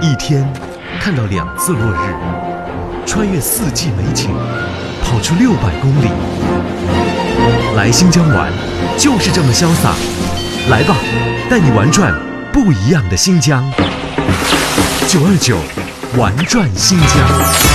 一天看到2次落日，穿越4季美景，跑出600公里。来新疆玩，就是这么潇洒。来吧，带你玩转不一样的新疆。929玩转新疆。